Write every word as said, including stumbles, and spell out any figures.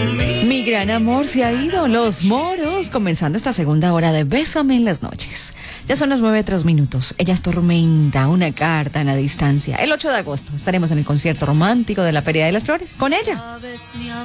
Mi gran amor se ha ido, Los Moros, comenzando esta segunda hora de Bésame en las noches. Ya son las nueve, tres minutos. Ella es Tormenta, una carta en la distancia. El ocho de agosto estaremos en el concierto romántico de la Feria de las Flores con ella.